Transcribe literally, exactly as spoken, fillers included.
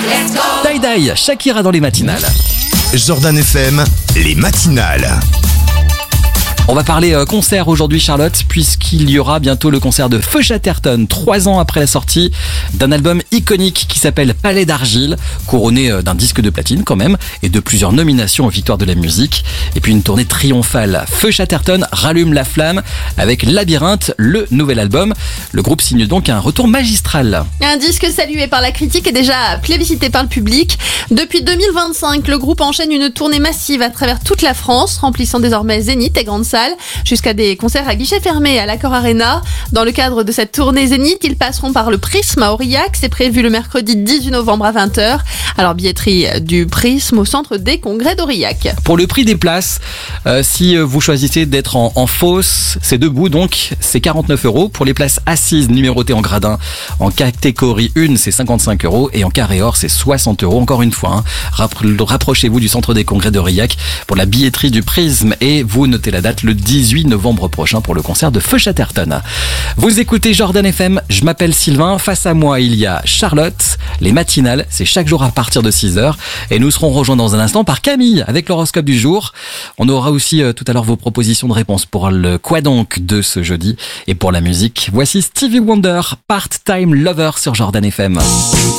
Tie-dye, Shakira dans les matinales. Jordan F M, les matinales. On va parler euh, concert aujourd'hui, Charlotte, puisqu'il y aura bientôt le concert de Feu Chatterton, trois ans après la sortie d'un album iconique qui s'appelle Palais d'Argile, couronné euh, d'un disque de platine quand même, et de plusieurs nominations aux victoires de la musique. Et puis une tournée triomphale. Feu Chatterton rallume la flamme avec Labyrinthe, le nouvel album. Le groupe signe donc un retour magistral. Un disque salué par la critique et déjà plébiscité par le public. Depuis deux mille vingt-cinq, le groupe enchaîne une tournée massive à travers toute la France, remplissant désormais Zénith et grandes salles, jusqu'à des concerts à guichet fermé à l'Accor Arena. Dans le cadre de cette tournée Zénith, ils passeront par le Prisme à Aurillac. C'est prévu le mercredi dix-huit novembre à vingt heures. Alors billetterie du Prisme au centre des congrès d'Aurillac. Pour le prix des places, euh, si vous choisissez d'être en, en fosse, c'est debout donc, c'est quarante-neuf euros. Pour les places assises numérotées en gradin, en catégorie un, c'est cinquante-cinq euros. Et en carré or, c'est soixante euros. Encore une fois, hein, rapprochez-vous du centre des congrès d'Aurillac pour la billetterie du Prisme. Et vous notez la date, le dix-huit novembre prochain pour le concert de Feu Chatterton. Vous écoutez Jordan F M, je m'appelle Sylvain. Face à moi, il y a Charlotte. Les matinales, c'est chaque jour à partir de six heures. Et nous serons rejoints dans un instant par Camille avec l'horoscope du jour. On aura aussi euh, tout à l'heure vos propositions de réponse pour le quoi donc de ce jeudi. Et pour la musique, voici Stevie Wonder, Part-Time Lover sur Jordan F M.